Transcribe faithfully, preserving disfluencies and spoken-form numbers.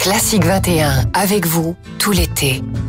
Classique vingt et un, avec vous tout l'été.